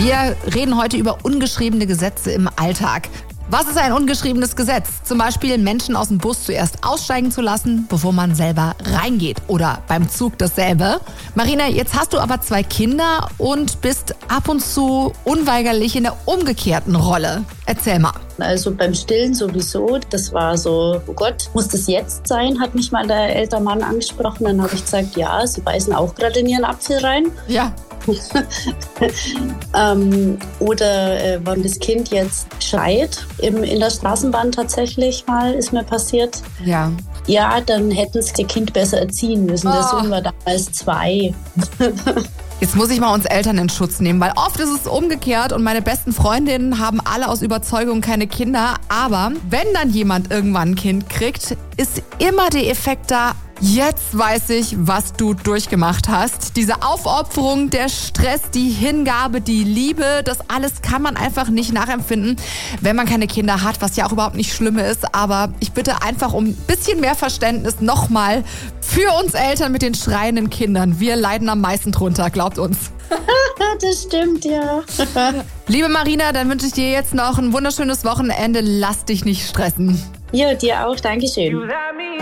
Wir reden heute über ungeschriebene Gesetze im Alltag. Was ist ein ungeschriebenes Gesetz? Zum Beispiel Menschen aus dem Bus zuerst aussteigen zu lassen, bevor man selber reingeht. Oder beim Zug dasselbe. Marina, jetzt hast du aber 2 Kinder und bist ab und zu unweigerlich in der umgekehrten Rolle. Erzähl mal. Also beim Stillen sowieso, das war so, oh Gott, muss das jetzt sein, hat mich mal der ältere Mann angesprochen. Dann habe ich gesagt, ja, sie beißen auch gerade in ihren Apfel rein. Ja. Oder wenn das Kind jetzt schreit, in der Straßenbahn tatsächlich mal, ist mir passiert. Ja. Ja, dann hätten sie das Kind besser erziehen müssen. Der Sohn war damals 2. Jetzt muss ich mal uns Eltern in Schutz nehmen, weil oft ist es umgekehrt und meine besten Freundinnen haben alle aus Überzeugung keine Kinder. Aber wenn dann jemand irgendwann ein Kind kriegt, ist immer der Effekt da, jetzt weiß ich, was du durchgemacht hast. Diese Aufopferung, der Stress, die Hingabe, die Liebe, das alles kann man einfach nicht nachempfinden, wenn man keine Kinder hat, was ja auch überhaupt nicht schlimm ist. Aber ich bitte einfach um ein bisschen mehr Verständnis nochmal für uns Eltern mit den schreienden Kindern. Wir leiden am meisten drunter, glaubt uns. Das stimmt, ja. Liebe Marina, dann wünsche ich dir jetzt noch ein wunderschönes Wochenende. Lass dich nicht stressen. Ja, dir auch. Dankeschön.